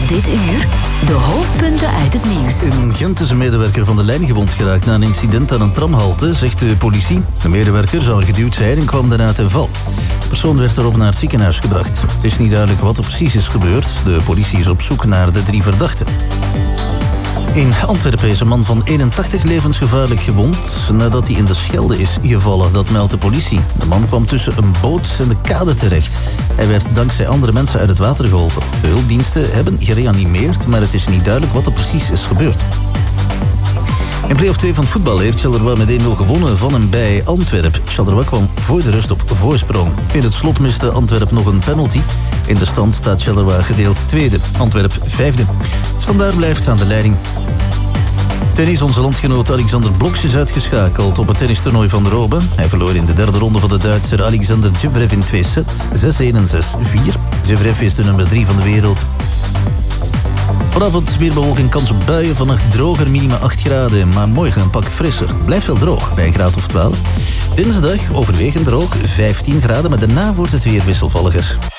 Dit uur de hoofdpunten uit het nieuws. In Gent is een medewerker van de lijn gewond geraakt na een incident aan een tramhalte, zegt de politie. De medewerker zou er geduwd zijn en kwam daarna ten val. De persoon werd daarop naar het ziekenhuis gebracht. Het is niet duidelijk wat er precies is gebeurd. De politie is op zoek naar de 3 verdachten. In Antwerpen is een man van 81 levensgevaarlijk gewond nadat hij in de Schelde is gevallen. Dat meldt de politie. De man kwam tussen een boot en de kade terecht. Hij werd dankzij andere mensen uit het water geholpen. De hulpdiensten hebben gereanimeerd, maar het is niet duidelijk wat er precies is gebeurd. In play-off 2 van het voetbal heeft Charleroi met 1-0 gewonnen van en bij Antwerp. Charleroi kwam voor de rust op voorsprong. In het slot miste Antwerp nog een penalty. In de stand staat Charleroi gedeeld tweede, Antwerp vijfde. Standaard blijft aan de leiding. Tennis, onze landgenoot Alexander Bloksch is uitgeschakeld op het tennistoernooi van Rome. Hij verloor in de derde ronde van de Duitser Alexander Zverev in 2 sets, 6-1 en 6-4. Zverev is de nummer 3 van de wereld. Vanavond meer bewolking, kans op buien. Vannacht droger, minima 8 graden. Maar morgen een pak frisser. Blijft wel droog, bij een graad of 12. Dinsdag overwegend droog, 15 graden. Maar daarna wordt het weer wisselvalliger.